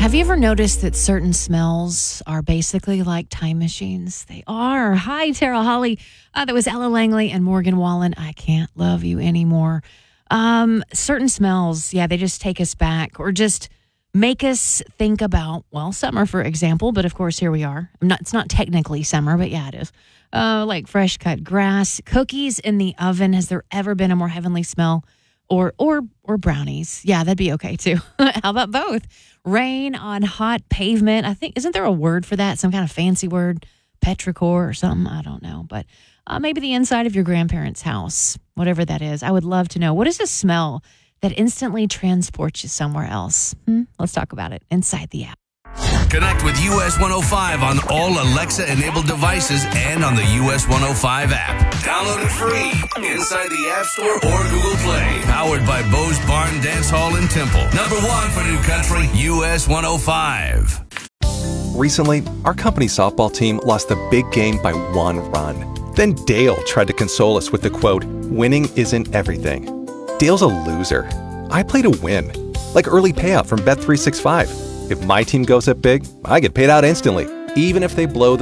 Have you ever noticed that certain smells are basically like time machines? They are. Hi, Tara Holly. That was Ella Langley and Morgan Wallen. I Can't Love You Anymore. Certain smells, they just take us back or just make us think about, summer, for example. But of course, here we are. It's not technically summer, but yeah, it is. Like fresh cut grass, cookies in the oven. Has there ever been a more heavenly smell? Or brownies. Yeah, that'd be okay too. How about both? Rain on hot pavement. I think, isn't there a word for that? Some kind of fancy word? Petrichor or something? I don't know. But maybe the inside of your grandparents' house, whatever that is. I would love to know. What is a smell that instantly transports you somewhere else? Let's talk about it inside the app. Connect with US 105 on all Alexa-enabled devices and on the US 105 app. Download it free inside the App Store or Google Play. Powered by Bo's Barn Dance Hall in Temple. Number one for New Country, US 105. Recently, our company softball team lost the big game by 1 run. Then Dale tried to console us with the quote, "Winning isn't everything." Dale's a loser. I play to win. Like early payout from Bet365. If my team goes up big, I get paid out instantly, even if they blow the